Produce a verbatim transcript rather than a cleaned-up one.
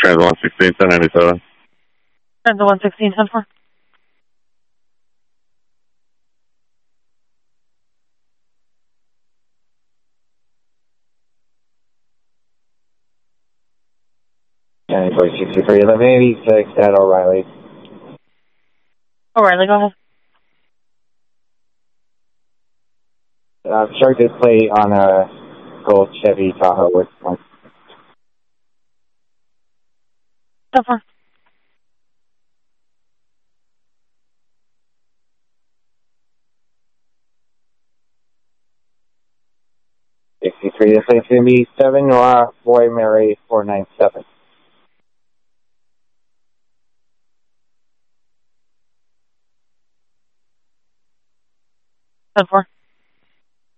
Transit one sixteen, ten ninety-seven. Transit one sixteen, ten four. January sixty-three, eleven eighty-six at O'Reilly. O'Reilly, go ahead. Uh, Obstructed plate on a gold Chevy Tahoe with one. ten four. sixty-three, this is going to be seven, uh, Boy Mary four nine seven. ten four.